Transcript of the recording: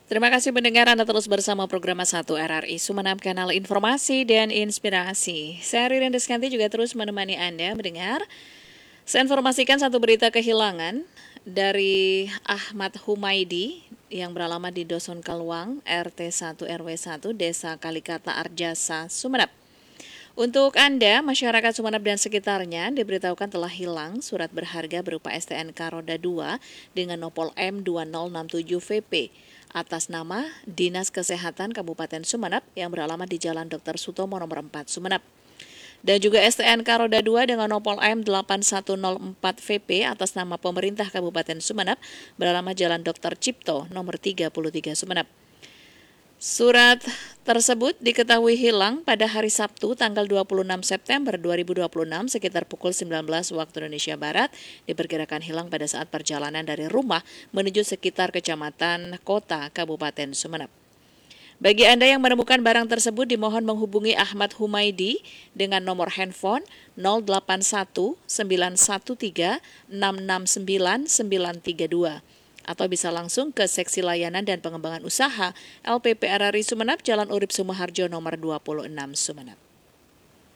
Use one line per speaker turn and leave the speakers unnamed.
Terima kasih pendengar, Anda terus bersama program 1 RRI Sumeneb, kanal informasi dan inspirasi. Saya Ririn Deskanti juga terus menemani Anda mendengar. Saya informasikan satu berita kehilangan dari Ahmad Humaidi yang beralamat di Doson Kalwang, RT 1 RW 1, Desa Kalikata Arjasa, Sumeneb. Untuk Anda, masyarakat Sumeneb dan sekitarnya diberitahukan telah hilang surat berharga berupa STNK Roda 2 dengan nopol M2067VP atas nama Dinas Kesehatan Kabupaten Sumeneb yang beralamat di Jalan Dr. Sutomo nomor 4 Sumeneb. Dan juga STNK Roda 2 dengan nopol M8104VP atas nama Pemerintah Kabupaten Sumeneb beralamat Jalan Dr. Cipto nomor 33 Sumeneb. Surat tersebut diketahui hilang pada hari Sabtu tanggal 26 September 2026 sekitar pukul 19 waktu Indonesia Barat. Diperkirakan hilang pada saat perjalanan dari rumah menuju sekitar kecamatan kota Kabupaten Sumeneb. Bagi Anda yang menemukan barang tersebut dimohon menghubungi Ahmad Humaidi dengan nomor handphone 081 913 669 932. Atau bisa langsung ke Seksi Layanan dan Pengembangan Usaha LPP RRI Sumeneb, Jalan Urip Sumoharjo nomor 26 Sumeneb.